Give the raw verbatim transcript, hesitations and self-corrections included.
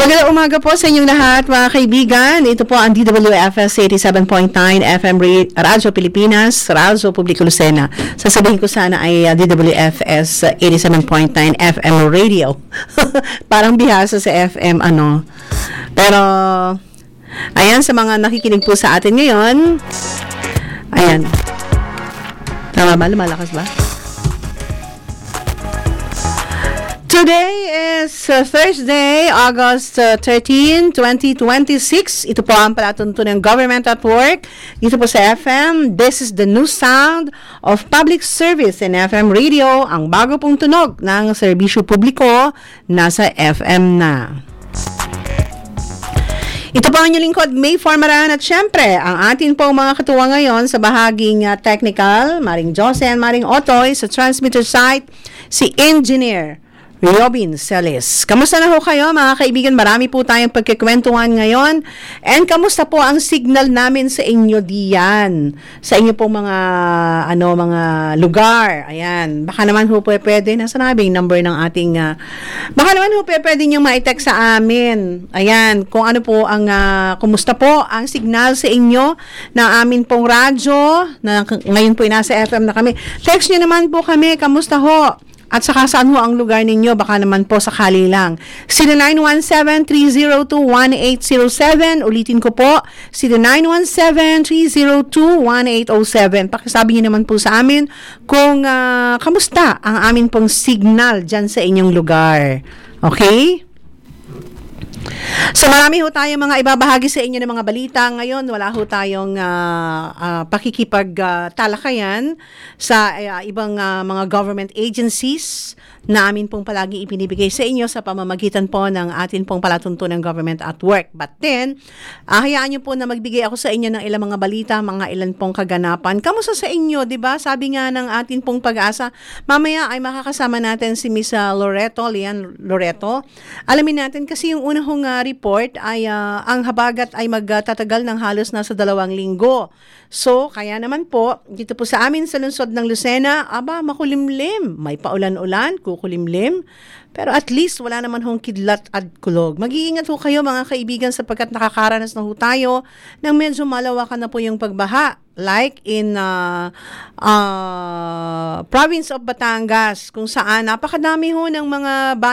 Magandang umaga po sa inyong lahat, mga kaibigan. Ito po ang D W F S eighty-seven point nine F M Radyo Pilipinas, Radyo Publiko Lucena. Sasabihin ko sana ay uh, D W F S eighty-seven point nine F M Radio. Parang bihasa sa F M, ano. Pero, ayan, sa mga nakikinig po sa atin ngayon, ayan. Tama ba? Lumalakas ba? Today is uh, Thursday, August uh, thirteenth, twenty twenty-six. Ito po ang palatuntunan ng Government at Work. Dito po sa F M. This is the new sound of public service in F M Radio. Ang bago pong tunog ng serbisyo publiko nasa F M na. Ito po ang inyong lingkod, May Formaran, at syempre, ang atin pong mga katuwa ngayon sa bahaging uh, technical, Maring Jose and Maring Otoy, sa transmitter site, si Engineer Robin Celis. Kamusta na ho kayo, mga kaibigan? Marami po tayong pagkikwentuhan ngayon. And kamusta po ang signal namin sa inyo diyan? Sa inyo pong mga, ano, mga lugar. Ayan. Baka naman ho po pwede. Nasa nabing number ng ating, uh, baka naman ho po pwede niyong ma-text sa amin. Ayan. Kung ano po ang, uh, kumusta po ang signal sa inyo na amin pong radyo, na ngayon po nasa F M na kami. Text niyo naman po kami. Kamusta ho? At saka saan ho ang lugar ninyo? Baka naman po sakali lang. zero nine one seven, three zero two, one eight zero seven. Ulitin ko po. zero nine one seven, three zero two, one eight zero seven. Pakisabi niyo naman po sa amin kung uh, kamusta ang amin pong signal dyan sa inyong lugar. Okay? So marami ho tayong mga ibabahagi sa inyo ng mga balita. Ngayon, wala ho tayong uh, uh, pakikipag-talakayan uh, sa uh, ibang uh, mga government agencies na amin pong palagi ipinibigay sa inyo sa pamamagitan po ng atin pong palatuntunan ng Government at Work. But then, uh, hayaan nyo po na magbigay ako sa inyo ng ilang mga balita, mga ilan pong kaganapan. Kamusta sa inyo, di ba? Sabi nga ng atin pong pag-asa, mamaya ay makakasama natin si Miss Loreto, Lian Loreto. Alamin natin kasi yung unang uh, report ay uh, ang habagat ay magtatagal ng halos nasa dalawang linggo. So, kaya naman po, dito po sa amin sa lungsod ng Lucena, aba, makulimlim. May paulan-ulan, kukulimlim. Pero at least, wala naman hong kidlat at kulog. Mag-iingat ho kayo, mga kaibigan, sapagkat nakakaranas na ho tayo ng medyo malawakan na po yung pagbaha. Like in uh, uh, province of Batangas, kung saan napakadami ho ng mga bayan